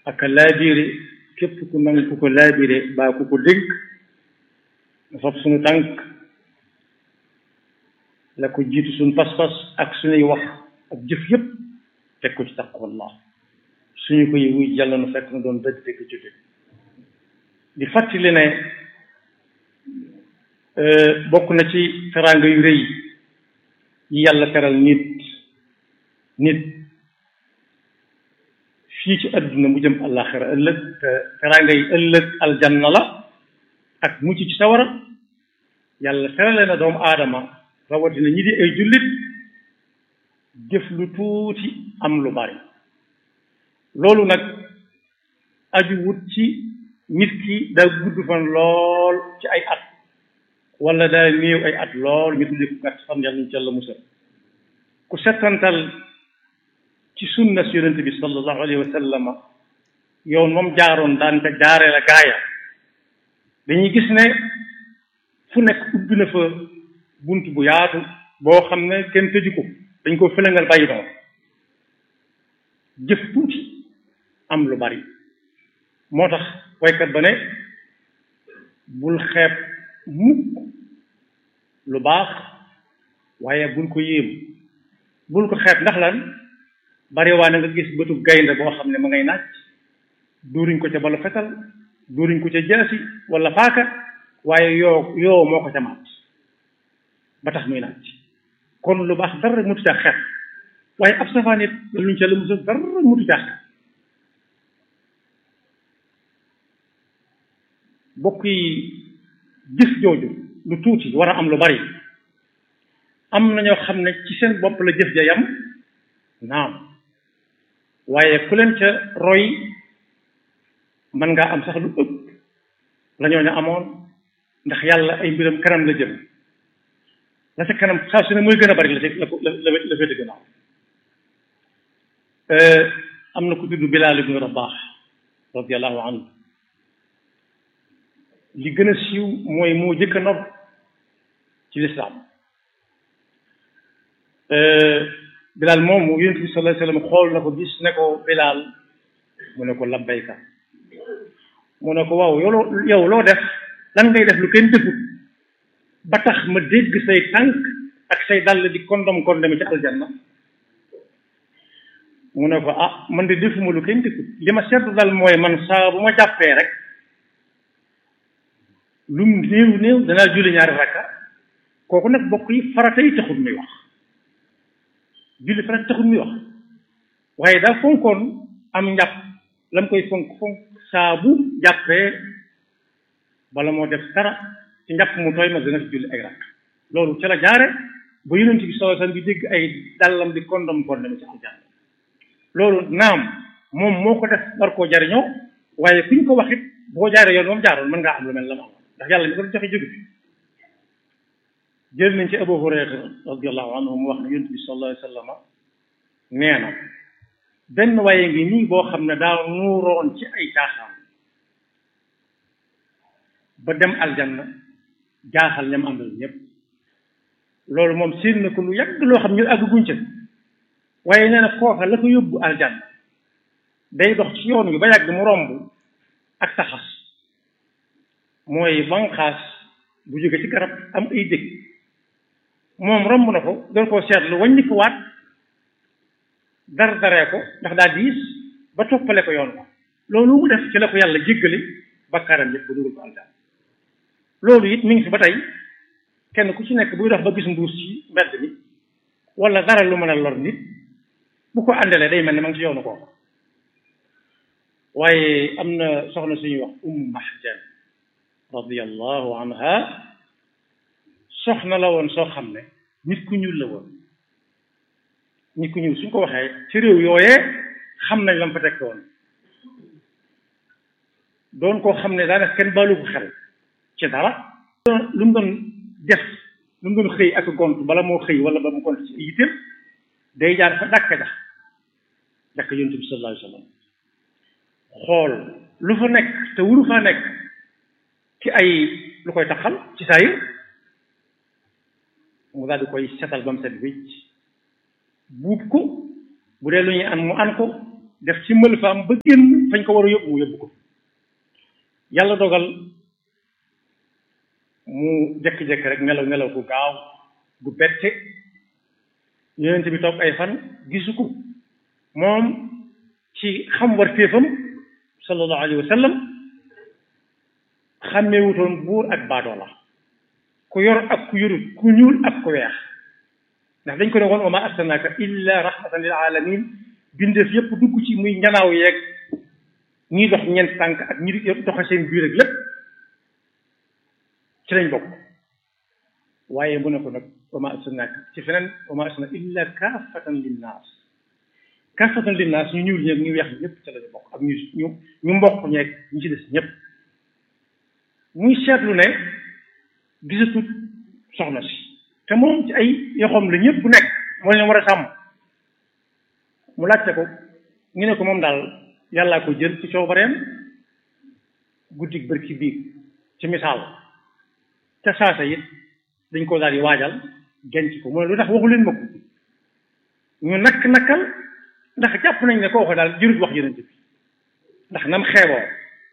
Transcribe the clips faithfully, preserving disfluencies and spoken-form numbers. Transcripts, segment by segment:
ak laabire képp ku nangu ku ko laabire baa ku ko dénk fab suñu tànk la ko jiitu suñu pas-pas ak suñuy wax ak jëf yépp teg ko ci taqwallah suñu koy wuy yàlla nu fekk na doon dëgg dëgg jóge di fàttali ne bokk na ci teraanga yu rëy yi yàlla teral nit nit fii ci àdduna mu jëm àllaaxira ëllëg te teraanga yi ëllëg aljanna la ak mucc ci sawara yàlla terale na doomu aadama rawatina ñi di ay jullit jëf lu tuuti am lu bari loolu nag aju wut ci nit ki daa gudd fan lool ci ay at wala daa néew ay at lool ñu tudde ko gàtt fan yàlla ñu ci yàlla musal ku settantal ci sunna si yonent bi sallallahu alayhi wa sallam yow moom jaaroon daan ca jaaree la gaaya dañuy gis ne fu nekk ubbi na fa bunt bu yaatu boo xam ne kenn tëju ko dañ ko fëlëngal bàyyi doon jëf tuuti am lu bari moo tax waykat ba ne bul xeeb mukk lu baax waaye bul ko yéem bul ko xeeb ndax lan bari waa na nga gis bëtu gaynde boo xam ne ma ngay naaj duuriñ ko ca bala fetal duuriñ ko ca jaasi wala paaka waaye yoo yoo moo ko ca maat ba tax muy naaj kon lu baax dara mutu caa xeeb waaye ab safaan it luñ ca la musa dara mutu caa xeeb bokk yi jëf jooju lu tuuti war a am lu bari am na ñoo xam ne ci seen bopp la jëf ja yam naam waaye ku leen ca roy mën ngaa am sax lu ëpp la ñoo ne amoon ndax yàlla ay mbiram kanam la jëm la ca kanam saa su ne muy gën a bari la ca la la la féete gannaaw am na ku tudd Bilaal ibnu Rabaax radiyallahu anhu li gën a siiw mooy moo jëkk a nopp ci lislaam Bilaal moom Yonent bi sallallahu alayhi wa sallam xool na ko gis ne ko Bilaal mu ne ko labbayka mu ne ko waaw yow yow loo def lan ngay def lu kenn defut ba tax ma dégg say tànk ak say dàll di kondom kondom ci aljanna mu ne ko ah man de defuma lu kenn defut li ma seetlu dal mooy man saa bu ma jàppee rek lu mu néew néew danaa julli ñaari rakka kooku nag bokk yi farata yi taxul muy wax julli farata taxul muy wax waaye daa fonkoon am njàpp la mu koy fonk fonk saa bu jàppee bala moo def dara ci njàpp mu tooy ma dana fi julli ay rakk loolu ca la jaare ba Yonent bi sallallahu alayhi wasallam di dégg ay dàllam di kondom kondom ci aljanna loolu naam moom moo ko def war koo jariñoo waaye ku ñu ko wax it boo jaaree yoon moom jaaroon mën ngaa am lu mel la ma am ndax yàlla mi ko joxe jóge fi jël nañ ci Abu Hurayra radiyallahu anhu mu wax ne Yonent bi sallallahu alayhi wasallam nee na benn waaye ngi nii boo xam ne daa nuuroon ci ay caaxaan ba dem aljanna jaaxal ñam àndal ñëpp loolu moom séen na ko lu yàgg loo xam ñu àgg guñ ca waaye nee na kooka la ko yóbbu aljanna day dox ci yoon wi ba yàgg mu romb ak taxas mooy banqaas bu jóge ci garab am ay dëkk moom romb na ko doon koo seetlu wàññi ko waat dar daree ko ndax daa diis ba toppale ko yoon ko loolu mu def ci la ko yàlla jéggale bakkaaram yëpp ba dugal ko aljanna loolu it mi ngi fi ba tey kenn ku ci nekk buy dox ba gis mbuus ci mbedd mi wala dara lu mën a lor nit bu ko àndalee day mel ne ma ngi ci yoonu kooku waaye am na soxna suñuy wax Ummu Mahjan radiyallahu anha soxna la woon soo xam ne nit ku ñuul la woon nit ku ñuul suñ ko waxee ci réew yooyee xam nañ la mu fa tekk woon doon koo xam ne daanaka kenn baalu ko xel ci dara lu mu doon def lu mu doon xëy ak gont bala moo xëy wala ba mu gont ci yitteem day jaar fa dàkk ja dàkk Yonent bi sallallahu alayhi wa sallam xool lu fa nekk te wuru faa nekk ci ay lu koy taxal ci saa yi mu daal di koy setal ba mu set wécc buub ko bu dee lu ñuy an mu an ko def ci mël faam ba génn fañ ko war a yóbbu mu yóbbu ko yàlla dogal mu jékki-jékki rek nelaw nelaw gu gaaw gu bette yonent bi toog ay fan gisu ko moom ci xam war téefam sallallahu alayhi wa sallam xàmmeewutoon buur ak baadoola ku yor ak ku yorut ku ñuul ak ku weex ndax dañ ko ne woon wa ma arsalnaaka illa rahmatan lil alamin bindeef yëpp dugg ci muy njanaaw yeeg ñiy dox ñeent tànk ak ñi doxa seen biir ak lépp ci lañ bokk waaye mu ne ko nag wa ma arsalnaaka ci feneen wa ma arsalnaaka illa kaafatan linnaas kaafatan linnaas ñu ñuul ñeeg ñu weex ñëpp ci lañu bokk ak ñu ñu ñu mbokk ñeeg ñu ci des ñëpp muy seetlu ne gisatut soxna si te moom ci ay yoxoom la ñëpp nekk moo leen war a sàmm mu laajte ko ñu ne ko moom daal yàllaa ko jël ci coobareem guddig bërki biig ci misaal ca saasa it dañ ko daal di waajal genc ko mu ne lu tax waxu leen ma ko ñu nakk nakkal ndax jàpp nañ ne koo ko daal jërut wax yonent bi ndax nam xeeboo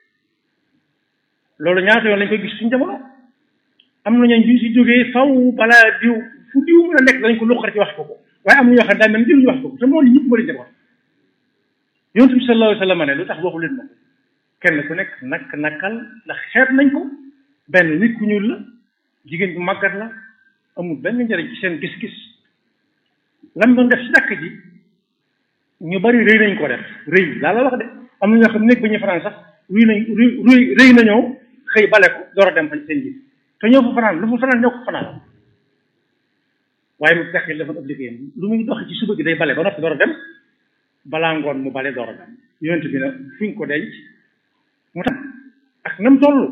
loolu ñaata yoon lañ koy gis suñu jamono am na ñooñu si jógee faw balaa diw fu diw mën a nekk dañ ko luqar ci wax ko ko waaye am na ñoo xam ne daal mel diw ñu wax ko ko te moo li ñëpp bëri njaboot yonent bi sallallahu alayhi wa sallam ne lu tax waxu leen ma ko kenn ku nekk nakk nakkal ndax xeeb nañ ko benn nit ku ñuul la jigéen bu màggat la amul benn njëriñ ci seen gis-gis lam doon def si dàkk ji ñu bari rëy nañ ko def rëy laa la wax de am na ñoo xam ne nekk ba ñu fanaan sax ruy nañ ruy rëy nañoo xëy bale ko door a dem fa seen ji te ñoo fa fanaan lu fa fanaan ñoo ko fanaan waaye mu fekk dafa ëpp liggéeyam lu muy dox ci suba gi day bale ba noppi door a dem balaa ngoon mu bale door a dem yonent bi nag fi ñu ko denc mu tax ak nam toll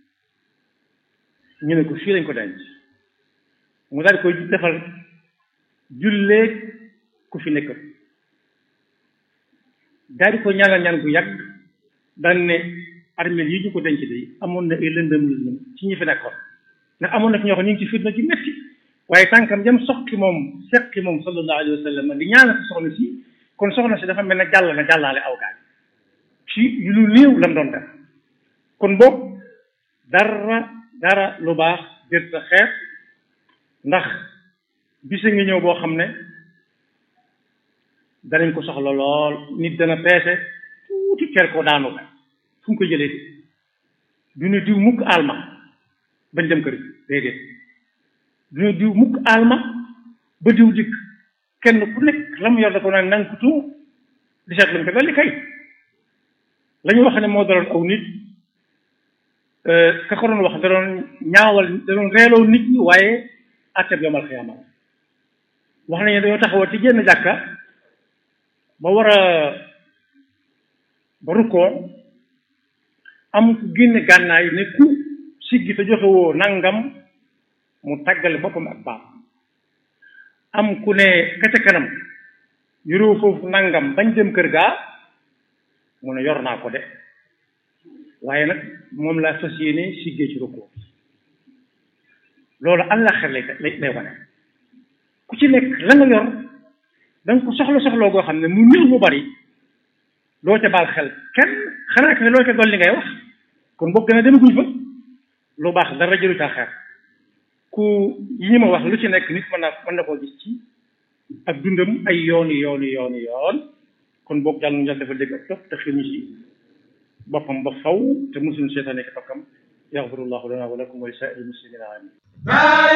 ñu ne ko fii lañ ko denc mu daal di koy defal jullee ku fi nekk daal di ko ñaanal ñaan gu yàgg daan ne armeel yi ñu ko denc de amoon na ay lëndëm lëndëm ci ñi fi nekkoon ndax amoon na ci ñoo xam ñu ngi ci fitna ci métti waaye tànkam jam soqi moom seqi moom sallallahu alayhi wa sallam di ñaanal si soxna si kon soxna si dafa mel ne jàll na jàllaale aw gaal ci yu lu néew lam doon def kon boobu dara dara lu baax jër sa xeet ndax bisa ngi ñëw boo xam ne danañ ko soxla lool nit dana peese tuuti ker ko daanu ko fu mu ko jëlee du ne diw mukk alma bañ dem kër déedéet du ne diw mukk alma ba diw dikk kenn ku nekk la mu yor da ko naan nang ko tuum di seet lañ ko dolli kay la ñu wax ne moo daloon aw nit ka ko doon wax da doon ñaawal da doon reeloo nit ñi waaye atteb yomal xiyaama wax nañu dañoo taxawal ci génn jàkka ba war a ba rukkoo am ku génne gànnaay ne ku siggi te joxe woo nangam mu tàggale boppam ak baam am ku ne ka ca kanam yoroo foofu nangam bañ dem kër gaa mu ne yor naa ko de waaye nag moom laa fas yéene siggee ci rukkoo loolu àllaxir lay lay lay wane ku ci nekk la nga yor da nga ko soxla soxloo goo xam ne mu néew mu bari doo ca baal xel kenn xanaa que loo ca dolli ngay wax kon boog gën a demaguñ fa lu baax dara jëlu caa xeer ku yi ñu ma wax lu ci nekk nit mën naa mën na koo gis ci ak dundam ay yooni yooni yooni yoon kon boog jàll nu jàll dafa dégg ak topp te xir ñu ci boppam ba faw te musuñu seetaane ki tokkam yaxfirullahu lana wa lakum wa li saa'iril muslimina amin